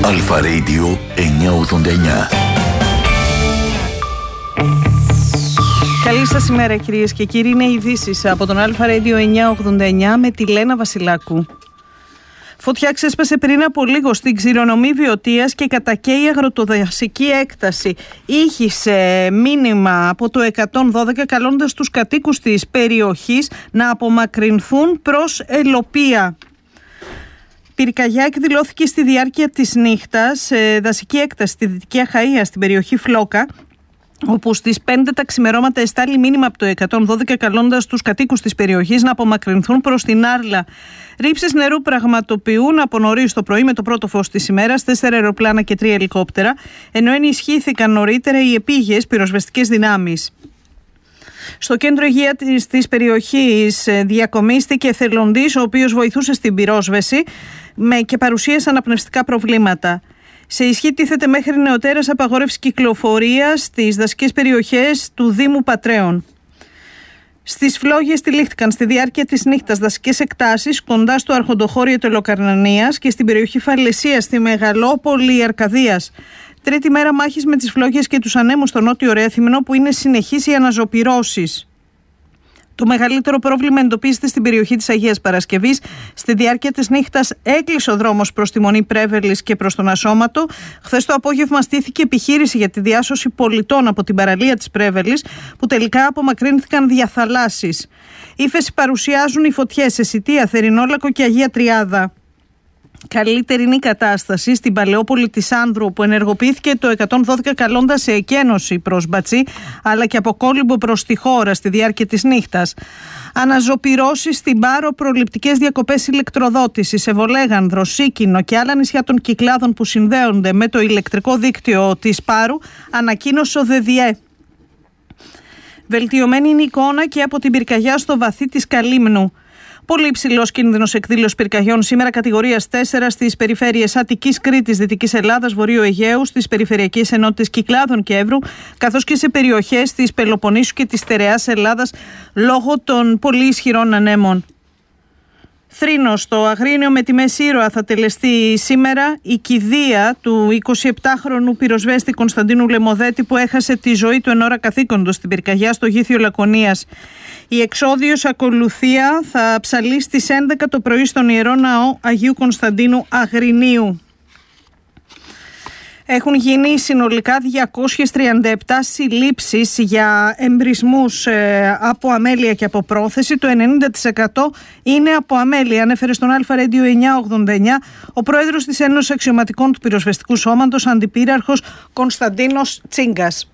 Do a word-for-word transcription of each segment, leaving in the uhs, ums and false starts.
Αλφα Radio εννιακόσια ογδόντα εννιά. Καλή σας ημέρα κυρίες και κύριοι, είναι ειδήσεις από τον Αλφα Radio εννιακόσια ογδόντα εννιά με τη Λένα Βασιλάκου. Φωτιά ξέσπασε πριν από λίγο στην Ξηρονομή Βιωτίας και κατακαίει αγροτοδασική έκταση. Ήχησε μήνυμα από το εκατόν δώδεκα καλώντας τους κατοίκους της περιοχής να απομακρυνθούν προς Ελοπία. Πυρκαγιά εκδηλώθηκε στη διάρκεια της νύχτας σε δασική έκταση στη Δυτική Αχαΐα στην περιοχή Φλόκα, όπου στις πέντε τα ξημερώματα εστάλει μήνυμα από το εκατόν δώδεκα καλώντας τους κατοίκους της περιοχής να απομακρυνθούν προς την Άρλα. Ρήψεις νερού πραγματοποιούν από νωρίς το πρωί με το πρώτο φως της ημέρας τέσσερα αεροπλάνα και τρία ελικόπτερα, ενώ ενισχύθηκαν νωρίτερα οι επίγειες πυροσβεστικές δυνάμεις. Στο κέντρο υγεία της, της περιοχής διακομίστηκε εθελοντής, ο οποίος βοηθούσε στην πυρόσβεση με, και παρουσίασε αναπνευστικά προβλήματα. Σε ισχύ τίθεται μέχρι νεοτέρας απαγόρευση κυκλοφορίας στις δασικές περιοχές του Δήμου Πατρέων. Στις Φλόγες τυλίχθηκαν στη διάρκεια της νύχτας δασικές εκτάσεις κοντά στο αρχοντοχώριο Τελοκαρνανίας και στην περιοχή Φαλαισίας στη Μεγαλόπολη Αρκαδίας. Τρίτη μέρα μάχης με τις Φλόγες και τους ανέμους στο νότιο Ρέθυμνο, που είναι συνεχείς οι αναζωπυρώσεις. Το μεγαλύτερο πρόβλημα εντοπίζεται στην περιοχή της Αγίας Παρασκευής. Στη διάρκεια της νύχτας έκλεισε ο δρόμος προς τη Μονή Πρέβελλης και προς τον Ασώματο. Χθες το απόγευμα στήθηκε επιχείρηση για τη διάσωση πολιτών από την παραλία της Πρέβελλης, που τελικά απομακρύνθηκαν δια θαλάσσης. Ύφεση παρουσιάζουν οι φωτιές σε Σιτία, Θερινόλακο και Αγία Τριάδα. Καλύτερη είναι η κατάσταση στην Παλαιόπολη της Άνδρου, που ενεργοποιήθηκε το εκατόν δώδεκα καλώντας σε εκένωση προς Μπατσί, αλλά και από κόλυμπο προς τη χώρα στη διάρκεια της νύχτας. Αναζωπυρώσεις στην Πάρο, προληπτικές διακοπές ηλεκτροδότησης σε Βολέγανδρο, Σίκινο και άλλα νησιά των Κυκλάδων που συνδέονται με το ηλεκτρικό δίκτυο της Πάρου, ανακοίνωσε ο ΔΕΔΙΕ. Βελτιωμένη είναι η εικόνα και από την πυρκαγιά στο βαθύ της Καλύμνου. Πολύ υψηλός κίνδυνος εκδήλωσης πυρκαγιών σήμερα κατηγορίας τέσσερα στις περιφέρειες Αττικής, Κρήτης, Δυτικής Ελλάδας, Βορείου Αιγαίου, στις περιφερειακές ενότητες Κυκλάδων και Εύρου, καθώς και σε περιοχές της Πελοποννήσου και της Στερεάς Ελλάδας λόγω των πολύ ισχυρών ανέμων. Θρήνος στο Αγρίνιο με τη Μέση Ήρωα θα τελεστεί σήμερα η κηδεία του εικοσιεπτάχρονου πυροσβέστη Κωνσταντίνου Λεμοδέτη, που έχασε τη ζωή του εν ώρα καθήκοντος στην πυρκαγιά στο Γήθιο Λακωνίας. Η εξόδιος ακολουθία θα ψαλεί στις έντεκα το πρωί στον Ιερό Ναό Αγίου Κωνσταντίνου Αγρινίου. Έχουν γίνει συνολικά διακόσιες τριάντα επτά συλλήψεις για εμπρισμούς ε, από αμέλεια και από πρόθεση. Το ενενήντα τοις εκατό είναι από αμέλεια, ανέφερε στον Αλφα Radio εννιακόσια ογδόντα εννιά ο πρόεδρος της Ένωσης Αξιωματικών του Πυροσβεστικού Σώματος, αντιπύραρχος Κωνσταντίνος Τσίγκας.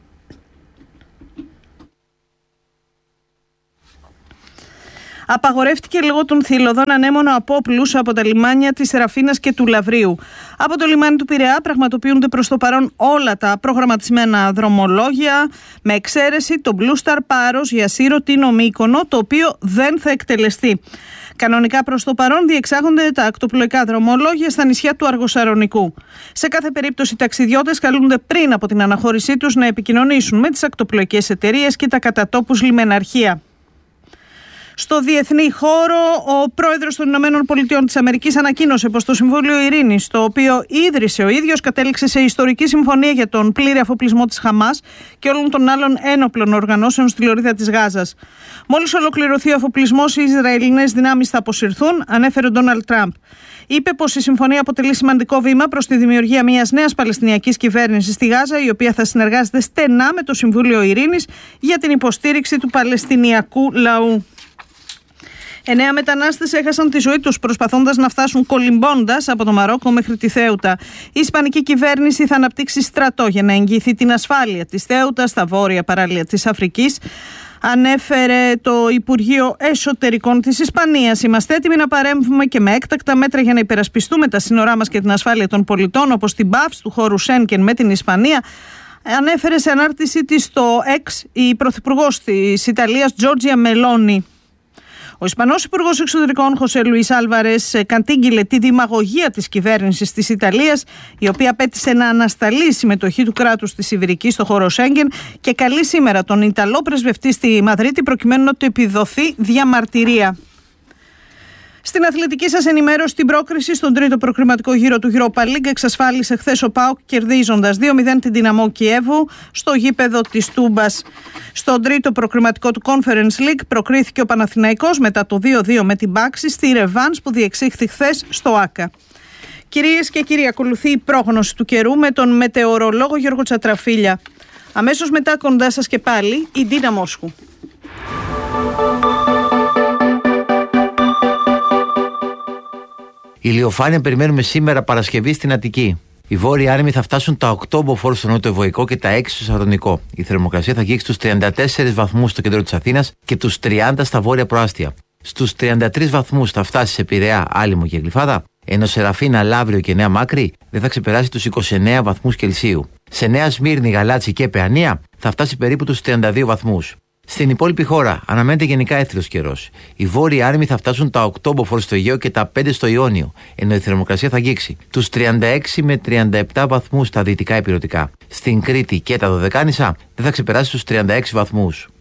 Απαγορεύτηκε λόγω των θηλωδών ανέμων από όπλους από τα λιμάνια της Ραφίνας και του Λαβρίου. Από το λιμάνι του Πειραιά πραγματοποιούνται προς το παρόν όλα τα προγραμματισμένα δρομολόγια, με εξαίρεση το Blue Star Πάρος για Σύρο, Τίνο, Μύκονο, το οποίο δεν θα εκτελεστεί. Κανονικά προς το παρόν διεξάγονται τα ακτοπλοϊκά δρομολόγια στα νησιά του Αργοσαρονικού. Σε κάθε περίπτωση, οι ταξιδιώτες καλούνται πριν από την αναχώρησή τους να επικοινωνήσουν με τις ακτοπλοϊκές εταιρείες και τα κατατόπους λιμεναρχεία. Στο διεθνή χώρο, ο πρόεδρος των Ηνωμένων Πολιτειών της Αμερικής ανακοίνωσε πως το Συμβούλιο Ειρήνης, το οποίο ίδρυσε ο ίδιος, κατέληξε σε ιστορική συμφωνία για τον πλήρη αφοπλισμό της Χαμάς και όλων των άλλων ένοπλων οργανώσεων στη λωρίδα της Γάζας. Μόλις ολοκληρωθεί ο αφοπλισμός, οι Ισραηλινές δυνάμεις θα αποσυρθούν, ανέφερε ο Ντόναλντ Τραμπ. Είπε πως η συμφωνία αποτελεί σημαντικό βήμα προς τη δημιουργία μιας νέας Παλαιστινιακής κυβέρνησης στη Γάζα, η οποία θα συνεργάζεται στενά με το Συμβούλιο Ειρήνης για την υποστήριξη του Παλαιστινιακού λαού. Εννέα μετανάστες έχασαν τη ζωή τους προσπαθώντας να φτάσουν κολυμπώντας από το Μαρόκο μέχρι τη Θέουτα. Η Ισπανική κυβέρνηση θα αναπτύξει στρατό για να εγγυηθεί την ασφάλεια της Θέουτα στα βόρεια παράλια της Αφρικής. Ανέφερε το Υπουργείο Εσωτερικών της Ισπανίας. Είμαστε έτοιμοι να παρέμβουμε και με έκτακτα μέτρα για να υπερασπιστούμε τα σύνορά μας και την ασφάλεια των πολιτών, όπως την πάυση του χώρου Σένκεν με την Ισπανία. Ανέφερε σε ανάρτησή της στο X η Πρωθυπουργός της Ιταλίας Τζόρτζια Μελόνι. Ο Ισπανός Υπουργός Εξωτερικών Χωσέ Λουίς Άλβαρες κατήγγειλε τη δημαγωγία της κυβέρνησης της Ιταλίας, η οποία απέτησε να ανασταλεί η συμμετοχή του κράτους της Ιβηρικής στο χώρο Σέγγεν και καλεί σήμερα τον Ιταλό πρεσβευτή στη Μαδρίτη προκειμένου να του επιδοθεί διαμαρτυρία. Στην αθλητική σας ενημέρωση, την πρόκριση στον τρίτο προκριματικό γύρο του Europa League εξασφάλισε χθες ο ΠΑΟΚ κερδίζοντας δύο μηδέν την Δυναμό Κιέβου στο γήπεδο της Τούμπας. Στον τρίτο προκριματικό του Conference League προκρίθηκε ο Παναθηναϊκός μετά το δύο δύο με την Μπάξη στη ρεβάνς που διεξήχθη χθες στο Άκα. Κυρίες και κύριοι, ακολουθεί η πρόγνωση του καιρού με τον μετεωρολόγο Γιώργο Τσατραφίλια. Αμέσως μετά κοντά σας και πάλι η Ντίνα Μόσχου. Ηλιοφάνεια περιμένουμε σήμερα Παρασκευή στην Αττική. Οι βόρειοι άρμοι θα φτάσουν τα οκτώ μποφόρ στο νότιο-ευωικό και τα έξι στο Σαρονικό. Η θερμοκρασία θα αγγίξει τους τριάντα τέσσερις βαθμούς στο κέντρο της Αθήνας και τους τριάντα στα βόρεια προάστια. Στους τριάντα τρεις βαθμούς θα φτάσει σε Πειραιά, Άλυμο και Γλυφάδα, ενώ σε Ραφίνα, Λαύριο και Νέα Μάκρη δεν θα ξεπεράσει τους είκοσι εννέα βαθμούς Κελσίου. Σε Νέα Σμύρνη, Γαλάτσι και Παιανία θα φτάσει περίπου τους τριάντα δύο βαθμούς. Στην υπόλοιπη χώρα αναμένεται γενικά έθριος καιρός. Οι βόρειοι άρμοι θα φτάσουν τα οκτώ μποφόρ στο Αιγαίο και τα πέντε στο Ιόνιο, ενώ η θερμοκρασία θα αγγίξει τους τριάντα έξι με τριάντα επτά βαθμούς στα δυτικά ηπειρωτικά. Στην Κρήτη και τα Δωδεκάνησα δεν θα ξεπεράσει τους τριάντα έξι βαθμούς.